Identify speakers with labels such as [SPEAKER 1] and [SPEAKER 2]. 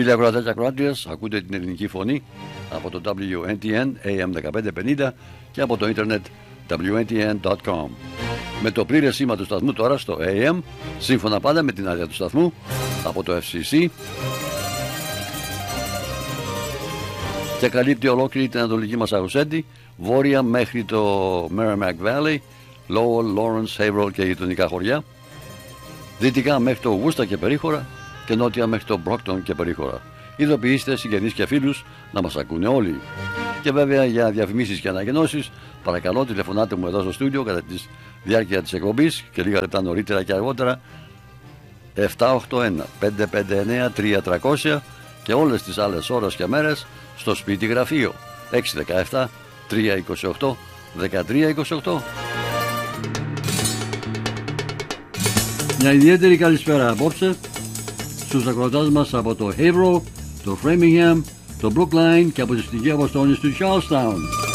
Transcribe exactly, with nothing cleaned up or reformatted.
[SPEAKER 1] Φίλοι ακροατές και ακροάτριες, ακούτε την ελληνική φωνή από το ντάμπλιου εν τι εν έι εμ δεκαπέντε πενήντα και από το ίντερνετ ντάμπλιου εν τι εν τελεία κομ. Με το πλήρες σήμα του σταθμού τώρα στο έι εμ, σύμφωνα πάντα με την άδεια του σταθμού από το εφ σι σι, και καλύπτει ολόκληρη την ανατολική Μασαχουσέτη, βόρεια μέχρι το Merrimack Valley, Lowell, Lawrence, Haverhill και γειτονικά χωριά, δυτικά μέχρι το Augusta και περίχωρα και νότια μέχρι το Brockton και περίχωρα. Ειδοποιήστε συγγενείς και φίλους να μας ακούνε όλοι. Και βέβαια για διαφημίσεις και ανακοινώσεις, παρακαλώ τηλεφωνάτε μου εδώ στο στούντιο κατά τη διάρκεια της εκπομπής και λίγα λεπτά νωρίτερα και αργότερα επτά οκτώ ένα πέντε πέντε εννέα τρία τρία και όλες τις άλλες ώρες και μέρες στο σπίτι γραφείο έξι ένα επτά τρία δύο οκτώ ένα τρία δύο οκτώ. Μια ιδιαίτερη καλησπέρα απόψε στους ακροατάς μας από το Haverhill, το Framingham, το Brookline και από τη στοιχεία αποστόλης του Charlestown.